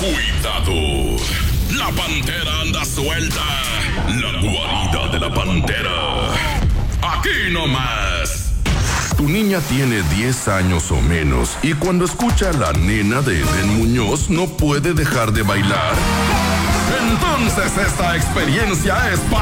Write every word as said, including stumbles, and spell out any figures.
Cuidado, la pantera anda suelta. La guarida de la pantera. Aquí nomás. Tu niña tiene diez años o menos y cuando escucha a la nena de Eden Muñoz no puede dejar de bailar. Entonces esta experiencia es para